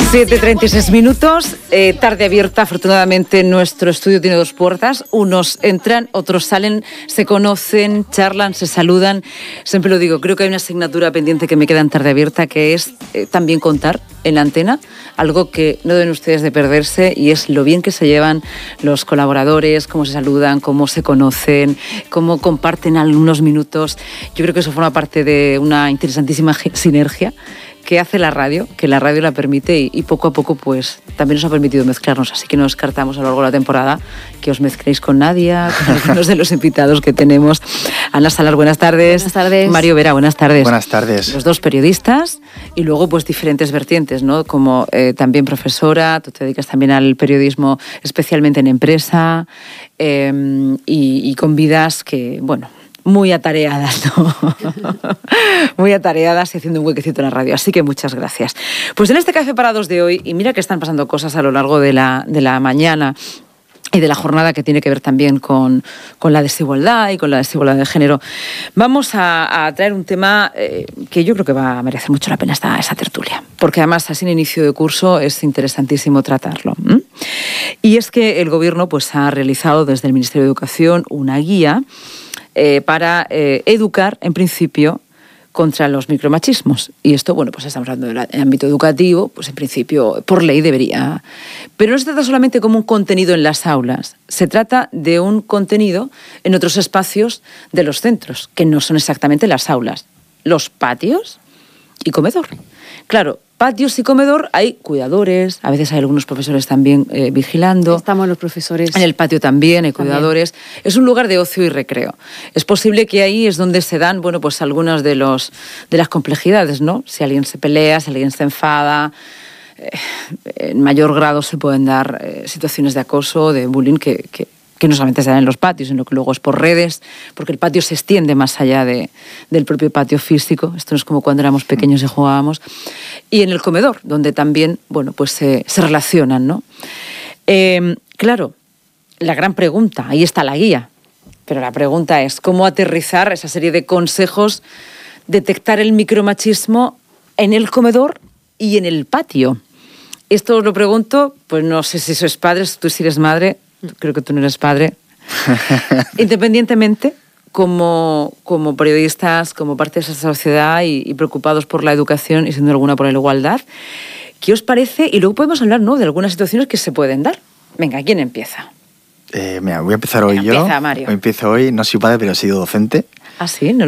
7:36 minutos, tarde abierta. Afortunadamente nuestro estudio tiene dos puertas. Unos entran, otros salen, se conocen, charlan, se saludan. Siempre lo digo, creo que hay una asignatura pendiente que me queda en tarde abierta, que es también contar en la antena, algo que no deben ustedes de perderse, y es lo bien que se llevan los colaboradores, cómo se saludan, cómo se conocen, cómo comparten algunos minutos. Yo creo que eso forma parte de una interesantísima sinergia que hace la radio, que la radio la permite, y poco a poco pues también nos ha permitido mezclarnos, así que no descartamos a lo largo de la temporada que os mezcléis con Nadia, con algunos de los invitados que tenemos. Ana Salar, buenas tardes. Buenas tardes. Mario Vera, buenas tardes. Buenas tardes. Los dos periodistas, y luego pues diferentes vertientes, ¿no? Como también profesora, tú te dedicas también al periodismo, especialmente en empresa, y con vidas que, bueno, muy atareadas, ¿no? Muy atareadas y haciendo un huequecito en la radio. Así que muchas gracias. Pues en este Café para Dos de hoy, y mira que están pasando cosas a lo largo de la mañana y de la jornada, que tiene que ver también con la desigualdad y con la desigualdad de género, vamos a traer un tema que yo creo que va a merecer mucho la pena esa tertulia, porque además así en inicio de curso es interesantísimo tratarlo. Y es que el Gobierno pues ha realizado desde el Ministerio de Educación una guía para educar, en principio, contra los micromachismos. Y esto, bueno, pues estamos hablando del ámbito educativo, pues en principio, por ley debería. Pero no se trata solamente como un contenido en las aulas, se trata de un contenido en otros espacios de los centros, que no son exactamente las aulas, los patios y comedor. Claro, patios y comedor hay cuidadores, a veces hay algunos profesores también vigilando. Estamos los profesores. En el patio también hay cuidadores. También. Es un lugar de ocio y recreo. Es posible que ahí es donde se dan, bueno, pues algunas de las complejidades, ¿no? Si alguien se pelea, si alguien se enfada, en mayor grado se pueden dar situaciones de acoso, de bullying que no solamente se dan en los patios, sino que luego es por redes, porque el patio se extiende más allá del propio patio físico. Esto no es como cuando éramos pequeños y jugábamos. Y en el comedor, donde también, bueno, pues se relacionan, ¿no? Claro, la gran pregunta, ahí está la guía, pero la pregunta es cómo aterrizar esa serie de consejos, detectar el micromachismo en el comedor y en el patio. Esto os lo pregunto, pues no sé si sois padres, tú si eres madre. Creo que tú no eres padre. Independientemente, como periodistas, como parte de esa sociedad y preocupados por la educación y, sin duda alguna, por la igualdad, ¿qué os parece? Y luego podemos hablar, ¿no?, de algunas situaciones que se pueden dar. Venga, ¿quién empieza? Mira, voy a empezar hoy yo. Empieza, Mario. Empiezo hoy, no soy padre, pero he sido docente. Ah, sí, no